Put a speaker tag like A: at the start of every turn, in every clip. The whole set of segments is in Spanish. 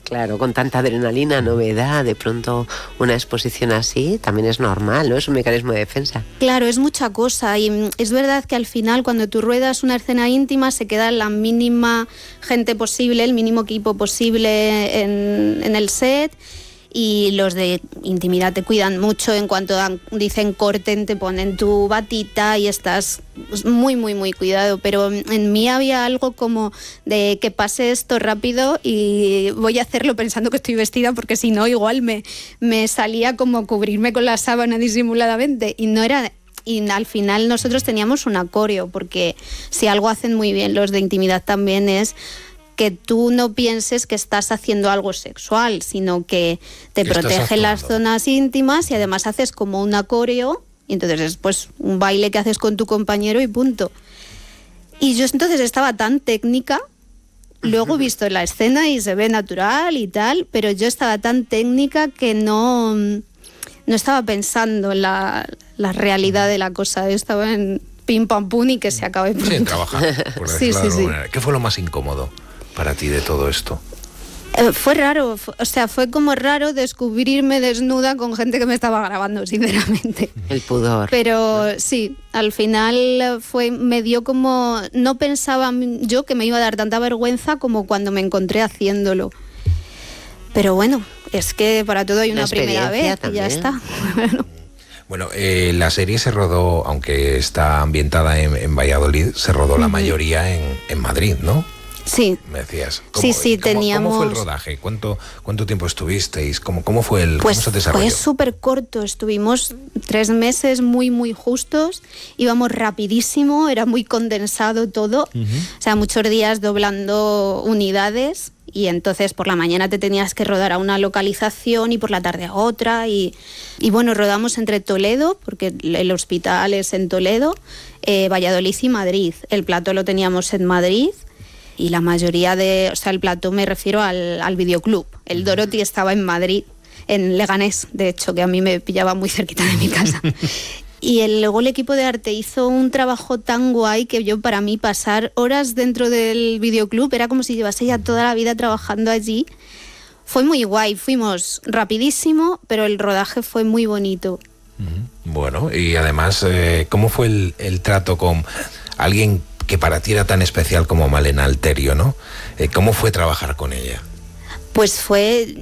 A: Claro, con tanta adrenalina, novedad, de pronto una exposición así, también es normal, ¿no? Es un mecanismo de defensa.
B: Claro, es mucha cosa y es verdad que al final cuando tú ruedas una escena íntima se queda la mínima gente posible, el mínimo equipo posible en el set. Y los de intimidad te cuidan mucho, en cuanto dicen corten, te ponen tu batita y estás muy, muy, muy cuidado. Pero en mí había algo como de que pase esto rápido y voy a hacerlo pensando que estoy vestida, porque si no igual me salía como cubrirme con la sábana disimuladamente y no era... Y al final nosotros teníamos un coreo, porque si algo hacen muy bien los de intimidad también es... que tú no pienses que estás haciendo algo sexual, sino que te protege las zonas íntimas y además haces como un coreo y entonces es pues un baile que haces con tu compañero y punto. Y yo entonces estaba tan técnica, luego he visto la escena y se ve natural y tal, pero yo estaba tan técnica que no estaba pensando en la realidad de la cosa, estaba en pim pam pum y que se acabe pronto.
C: Sí, trabajar, por decirlo de alguna manera. ¿Qué fue lo más incómodo para ti de todo esto?
B: Fue raro, fue como raro descubrirme desnuda con gente que me estaba grabando, sinceramente.
A: El pudor.
B: Pero sí, al final me dio como... No pensaba yo que me iba a dar tanta vergüenza como cuando me encontré haciéndolo. Pero bueno, es que para todo hay una primera vez y ya está.
C: Bueno, la serie se rodó, aunque está ambientada en Valladolid, se rodó la mayoría en Madrid, ¿no?
B: Sí.
C: Me decías.
B: Sí, teníamos...
C: ¿Cómo fue el rodaje? ¿Cuánto tiempo estuvisteis? ¿Cómo fue
B: Pues
C: cómo se desarrolló?
B: fue súper corto, estuvimos 3 meses muy, muy justos, íbamos rapidísimo, era muy condensado todo, o sea, muchos días doblando unidades y entonces por la mañana te tenías que rodar a una localización y por la tarde a otra y bueno, rodamos entre Toledo, porque el hospital es en Toledo, Valladolid y Madrid. El plató lo teníamos en Madrid. Y la mayoría el plató me refiero al videoclub. El Dorothy estaba en Madrid, en Leganés, de hecho, que a mí me pillaba muy cerquita de mi casa. Y luego el equipo de arte hizo un trabajo tan guay que para mí pasar horas dentro del videoclub era como si llevase ya toda la vida trabajando allí. Fue muy guay, fuimos rapidísimo, pero el rodaje fue muy bonito.
C: Bueno, y además, ¿cómo fue el trato con alguien que para ti era tan especial como Malena Alterio, ¿no? ¿Cómo fue trabajar con ella?
B: Pues fue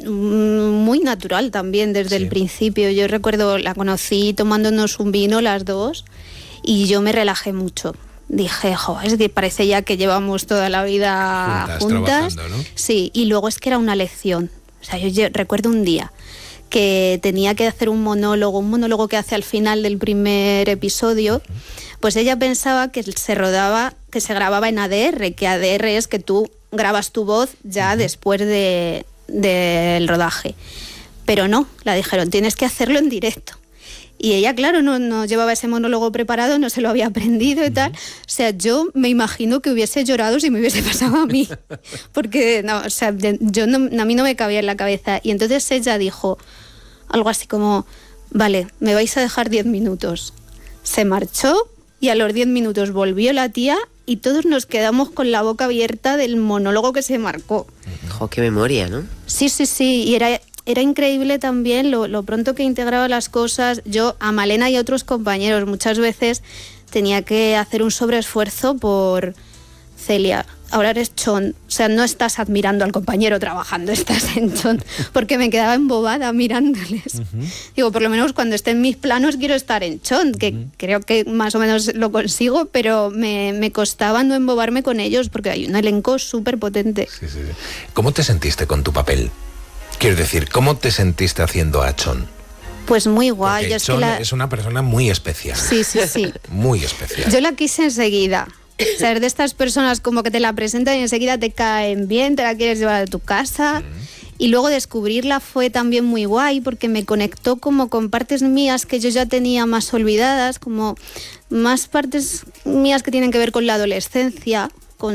B: muy natural también desde el principio. Yo recuerdo, la conocí tomándonos un vino las dos y yo me relajé mucho. Dije, es que parece ya que llevamos toda la vida juntas.
C: ¿No?
B: Sí, y luego es que era una lección. O sea, yo recuerdo un día que tenía que hacer un monólogo que hace al final del primer episodio. Pues ella pensaba que se grababa en ADR, que ADR es que tú grabas tu voz ya después del rodaje. Pero no, la dijeron, tienes que hacerlo en directo. Y ella, claro, no llevaba ese monólogo preparado, no se lo había aprendido y tal. O sea, yo me imagino que hubiese llorado si me hubiese pasado a mí. Porque, a mí no me cabía en la cabeza. Y entonces ella dijo algo así como, vale, me vais a dejar 10 minutos. Se marchó. Y a los 10 minutos volvió la tía y todos nos quedamos con la boca abierta del monólogo que se marcó.
A: Qué memoria, ¿no?
B: Sí. Y era increíble también lo pronto que integraba las cosas. Yo, a Malena y a otros compañeros, muchas veces tenía que hacer un sobreesfuerzo por... Celia, ahora eres chon, o sea, no estás admirando al compañero trabajando, estás en chon, porque me quedaba embobada mirándoles. Digo, por lo menos cuando esté en mis planos quiero estar en chon, que creo que más o menos lo consigo, pero me costaba no embobarme con ellos, porque hay un elenco súper potente.
C: Sí. ¿Cómo te sentiste con tu papel? Quiero decir, ¿cómo te sentiste haciendo a Chon?
B: Pues muy guay.
C: Porque Chon es una persona muy especial.
B: Sí.
C: Muy especial.
B: Yo la quise enseguida. O sea, es de estas personas como que te la presentan y enseguida te caen bien, te la quieres llevar a tu casa. Y luego descubrirla fue también muy guay porque me conectó como con partes mías que yo ya tenía más olvidadas, como más partes mías que tienen que ver con la adolescencia,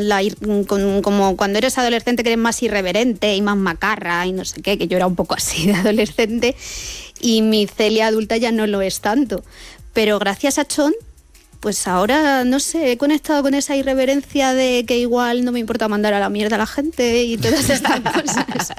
B: como cuando eres adolescente que eres más irreverente y más macarra y no sé qué, que yo era un poco así de adolescente y mi Celia adulta ya no lo es tanto. Pero gracias a Chon, pues ahora, no sé, he conectado con esa irreverencia de que igual no me importa mandar a la mierda a la gente y todas estas cosas.